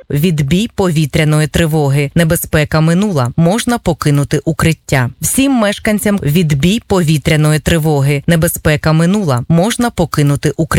Відбій повітряної тривоги. Небезпека минула. Можна покинути укриття. Всім мешканцям відбій повітряної тривоги. Небезпека минула. Можна покинути укриття.